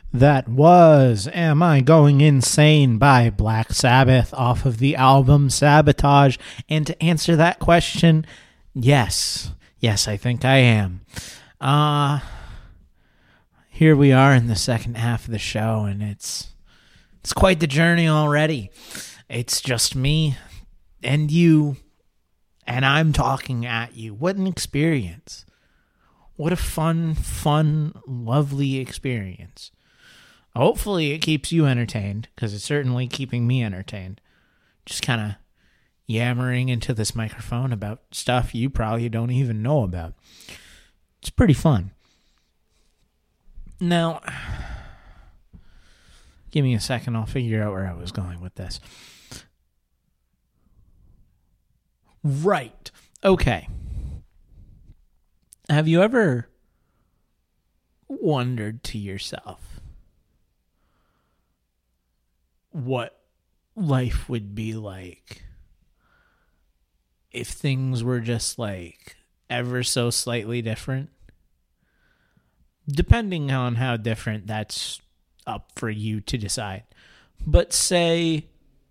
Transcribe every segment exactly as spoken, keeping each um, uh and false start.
That was Am I Going Insane by Black Sabbath off of the album Sabotage. And to answer that question, yes. Yes, I think I am. Uh, here we are in the second half of the show, and it's it's quite the journey already. It's just me and you, and I'm talking at you. What an experience. What a fun, fun, lovely experience. Hopefully it keeps you entertained, because it's certainly keeping me entertained. Just kind of yammering into this microphone about stuff you probably don't even know about. It's pretty fun. Now, give me a second. I'll figure out where I was going with this. Right. Okay. Have you ever wondered to yourself what life would be like if things were just like ever so slightly different? Depending on how different, that's up for you to decide. But say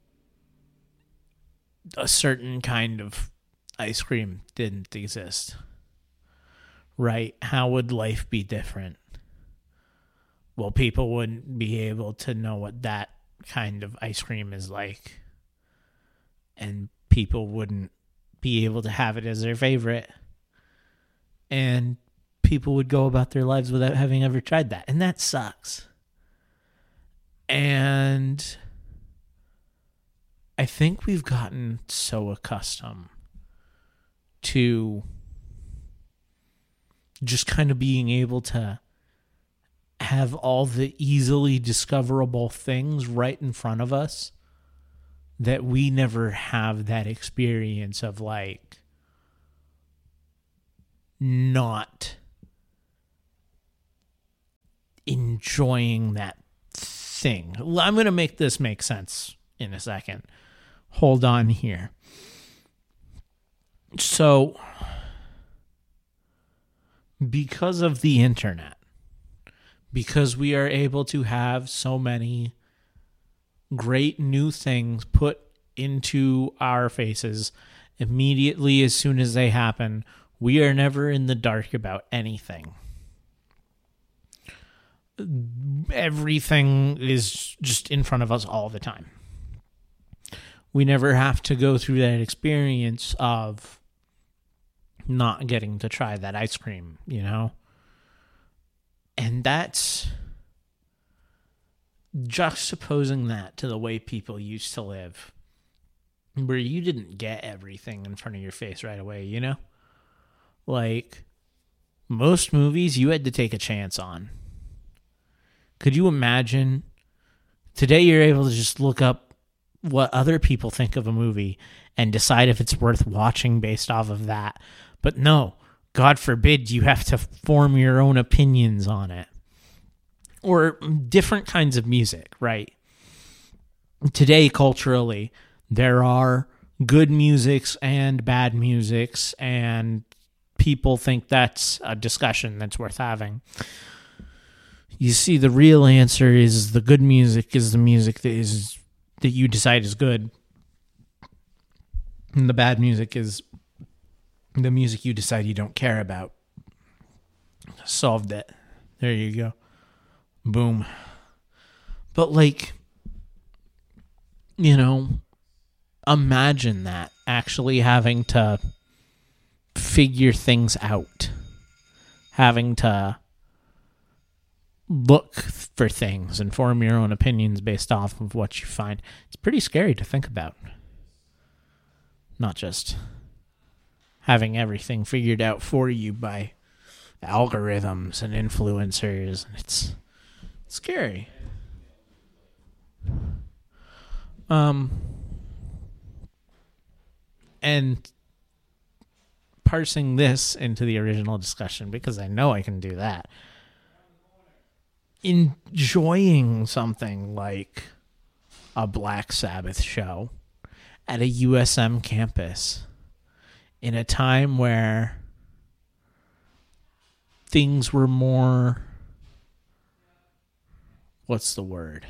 a certain kind of ice cream didn't exist, right? How would life be different? Well, people wouldn't be able to know what that kind of ice cream is like, and people wouldn't be able to have it as their favorite, and people would go about their lives without having ever tried that, and that sucks. And I think we've gotten so accustomed to just kind of being able to have all the easily discoverable things right in front of us that we never have that experience of like not enjoying that thing. I'm going to make this make sense in a second. Hold on here. So, because of the internet, because we are able to have so many great new things put into our faces immediately as soon as they happen, we are never in the dark about anything. Everything is just in front of us all the time. We never have to go through that experience of not getting to try that ice cream, you know? And that's juxtaposing that to the way people used to live, where you didn't get everything in front of your face right away, you know? Like, most movies you had to take a chance on. Could you imagine? Today you're able to just look up what other people think of a movie and decide if it's worth watching based off of that. But no, God forbid you have to form your own opinions on it. Or different kinds of music, right? Today, culturally, there are good musics and bad musics, and people think that's a discussion that's worth having. You see, the real answer is the good music is the music that is that you decide is good, and the bad music is the music you decide you don't care about. Solved it. There you go. Boom. But like, you know, imagine that, actually having to figure things out, having to look for things and form your own opinions based off of what you find. It's pretty scary to think about. Not just having everything figured out for you by algorithms and influencers. It's scary. Um, and parsing this into the original discussion, because I know I can do that. Enjoying something like a Black Sabbath show at a U S M campus in a time where things were more what's the word?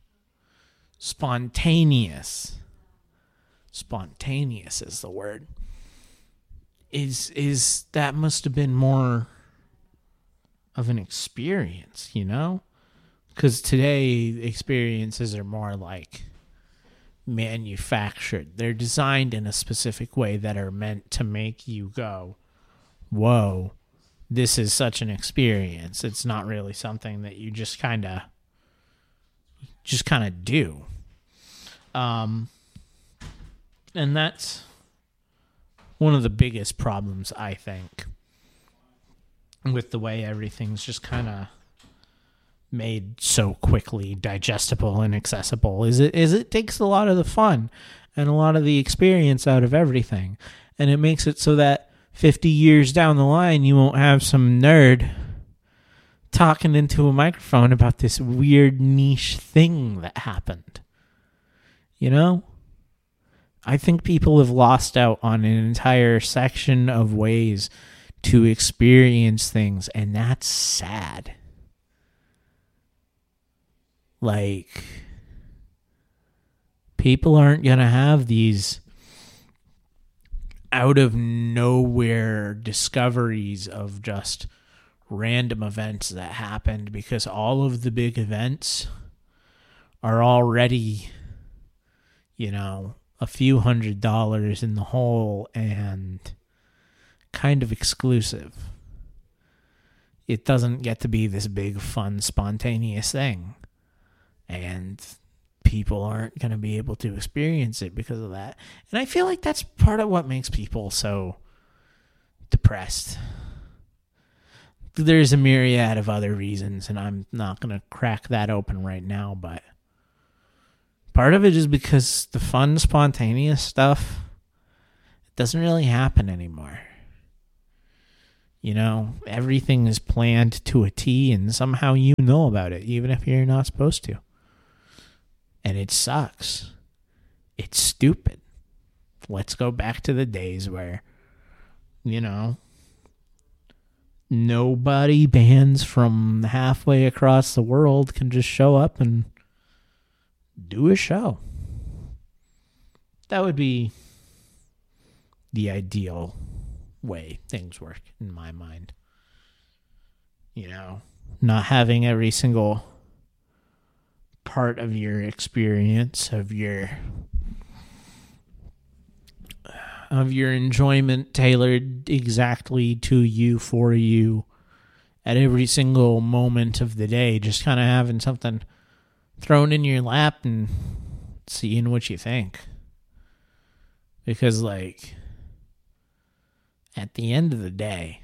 Spontaneous. Spontaneous is the word. Is is that must have been more of an experience, you know? Because today experiences are more like manufactured. They're designed in a specific way that are meant to make you go, whoa, this is such an experience. It's not really something that you just kind of just kind of do. Um, and that's one of the biggest problems, I think, with the way everything's just kind of made so quickly digestible and accessible, is it is it takes a lot of the fun and a lot of the experience out of everything, and it makes it so that fifty years down the line you won't have some nerd talking into a microphone about this weird niche thing that happened. You know, I think people have lost out on an entire section of ways to experience things, and that's sad. Like, people aren't going to have these out of nowhere discoveries of just random events that happened, because all of the big events are already, you know, a few hundred dollars in the hole and kind of exclusive. It doesn't get to be this big, fun, spontaneous thing. And people aren't going to be able to experience it because of that. And I feel like that's part of what makes people so depressed. There's a myriad of other reasons, and I'm not going to crack that open right now, but part of it is because the fun, spontaneous stuff, it doesn't really happen anymore. You know, everything is planned to a T, and somehow you know about it, even if you're not supposed to. And it sucks. It's stupid. Let's go back to the days where, you know, nobody, bands from halfway across the world can just show up and do a show. That would be the ideal way things work in my mind. You know, not having every single part of your experience, of your of your enjoyment tailored exactly to you, for you, at every single moment of the day. Just kind of having something thrown in your lap and seeing what you think. Because, like, at the end of the day,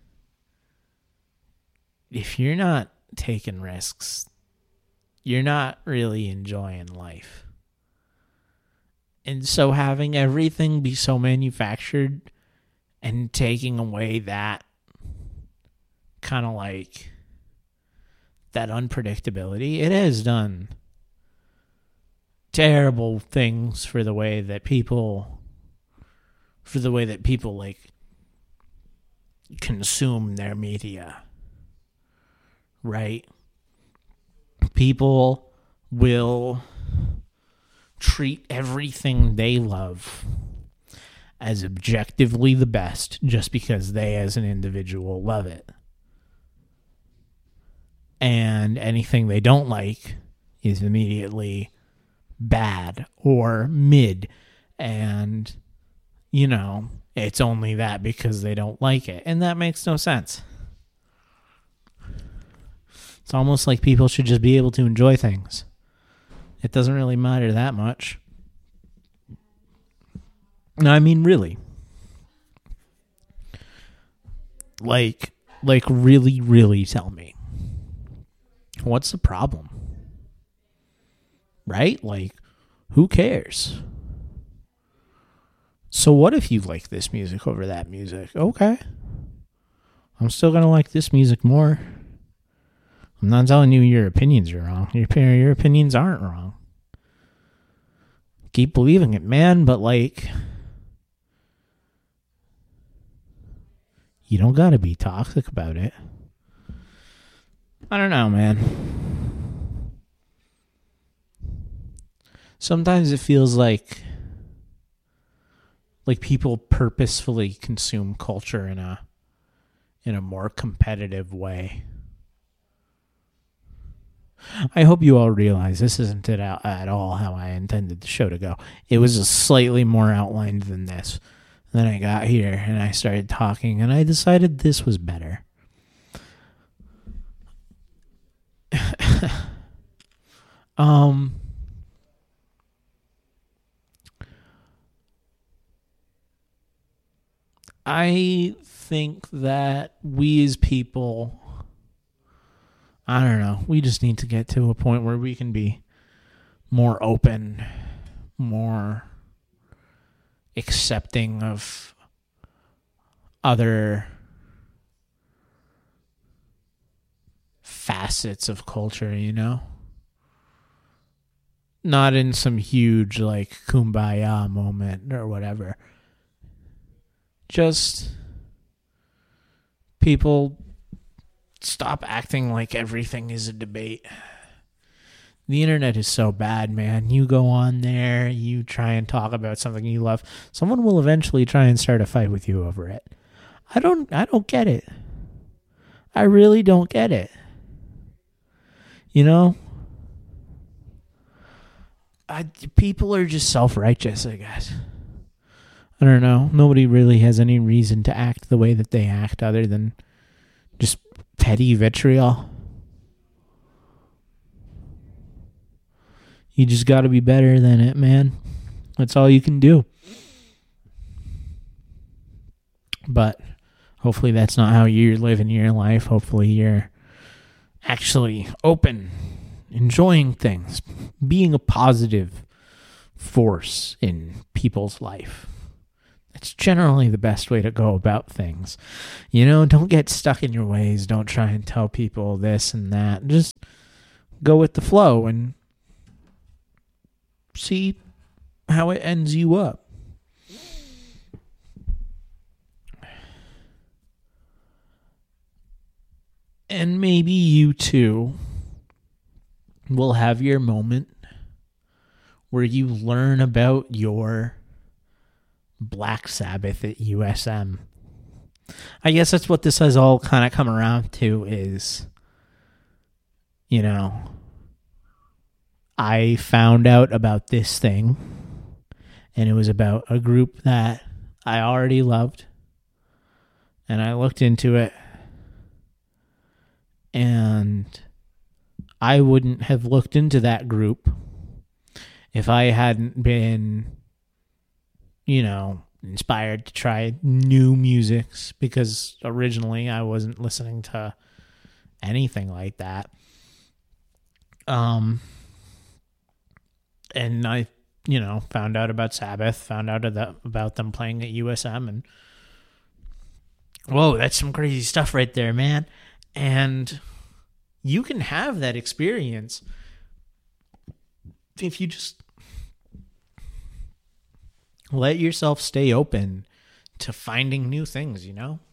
if you're not taking risks, you're not really enjoying life. And so having everything be so manufactured and taking away that kind of like that unpredictability, it has done terrible things for the way that people, for the way that people like consume their media, right? People will treat everything they love as objectively the best just because they as an individual love it. And anything they don't like is immediately bad or mid. And, you know, it's only that because they don't like it. And that makes no sense. It's almost like people should just be able to enjoy things. It doesn't really matter that much. No, I mean, really. Like, like really, really tell me. What's the problem? Right? Like, who cares? So what if you like this music over that music? Okay. I'm still going to like this music more. I'm not telling you your opinions are wrong. Your, your opinions aren't wrong. Keep believing it, man, but like, you don't gotta be toxic about it. I don't know, man. sometimes it feels like like people purposefully consume culture in a in a more competitive way. I hope you all realize this isn't it at all how I intended the show to go. It was a slightly more outlined than this. Then I got here and I started talking and I decided this was better. um, I think that we as people, I don't know, we just need to get to a point where we can be more open, more accepting of other facets of culture, you know? Not in some huge, like, kumbaya moment or whatever. Just people stop acting like everything is a debate. The internet is so bad, man. You go on there, you try and talk about something you love. Someone will eventually try and start a fight with you over it. I don't I don't get it. I really don't get it. You know? I, people are just self-righteous, I guess. I don't know. Nobody really has any reason to act the way that they act other than just petty vitriol. You just got to be better than it, man. That's all you can do. But hopefully that's not how you're living your life. Hopefully you're actually open, enjoying things, being a positive force in people's life. It's generally the best way to go about things. You know, don't get stuck in your ways. Don't try and tell people this and that. Just go with the flow and see how it ends you up. And maybe you too will have your moment where you learn about your Black Sabbath at U S M. I guess that's what this has all kind of come around to is, you know, I found out about this thing and it was about a group that I already loved and I looked into it and I wouldn't have looked into that group if I hadn't been, you know, inspired to try new musics, because originally I wasn't listening to anything like that. Um, and I, you know, found out about Sabbath, found out about them playing at U S M, and whoa, that's some crazy stuff right there, man. And you can have that experience if you just let yourself stay open to finding new things, you know?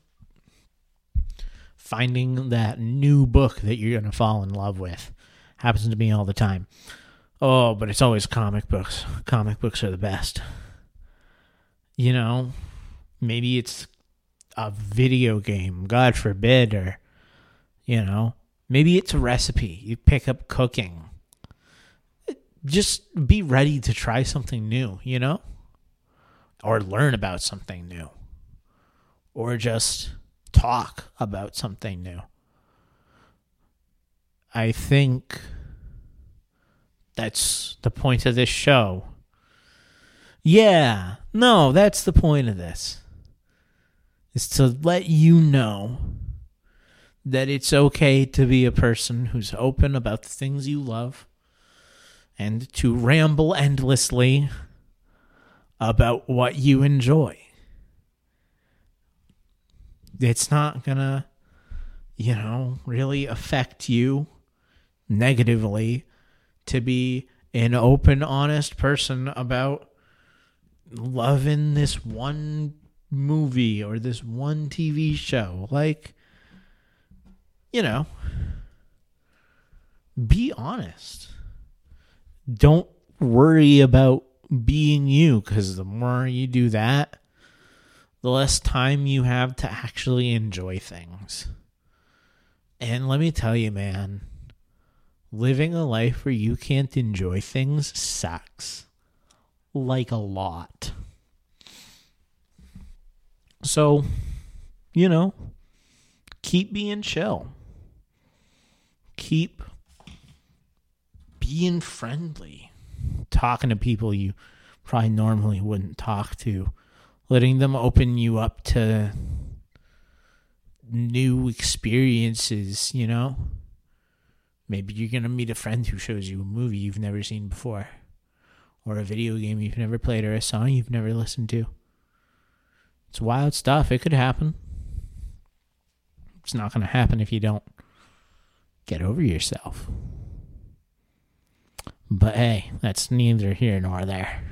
Finding that new book that you're going to fall in love with. Happens to me all the time. Oh, but it's always comic books. Comic books are the best. You know, maybe it's a video game, God forbid, or, you know, maybe it's a recipe. You pick up cooking. Just be ready to try something new, you know? Or learn about something new. Or just talk about something new. I think that's the point of this show. Yeah, no, that's the point of this. Is to let you know that it's okay to be a person who's open about the things you love and to ramble endlessly about what you enjoy. It's not gonna, you know, really affect you negatively to be an open, honest person about loving this one movie or this one T V show. Like, you know, be honest. Don't worry about being you, because the more you do that, the less time you have to actually enjoy things. And let me tell you, man, living a life where you can't enjoy things sucks. Like a lot. So, you know, keep being chill. Keep being friendly. Talking to people you probably normally wouldn't talk to. Letting them open you up to new experiences, you know? Maybe you're going to meet a friend who shows you a movie you've never seen before. Or a video game you've never played, or a song you've never listened to. It's wild stuff. It could happen. It's not going to happen if you don't get over yourself. But hey, that's neither here nor there.